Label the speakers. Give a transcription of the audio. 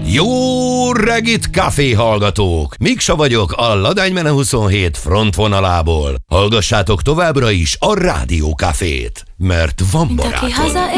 Speaker 1: Jó reggit, kávé hallgatók! Miksa vagyok a Ladánymene 27 frontvonalából. Hallgassátok továbbra is a Rádió Cafét, mert van barátom.